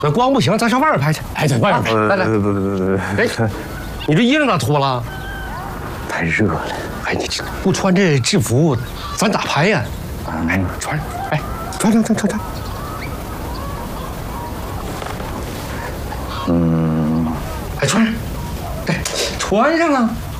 那光不行，咱上外边拍去。哎，对，外边拍。来来， 不， 哎，你这衣裳咋脱了？ 太热了。 哎，你这不穿这制服，咱咋拍呀？哎，穿上，哎，穿。哎，穿上，对，穿上啊！